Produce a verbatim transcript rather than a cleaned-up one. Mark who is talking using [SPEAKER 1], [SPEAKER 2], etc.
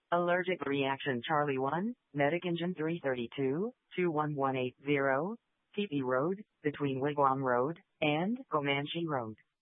[SPEAKER 1] Allergic reaction Charlie one, Medic Engine three thirty-two, two one one eight zero, T P Road, between Wigwam Road and Comanche Road.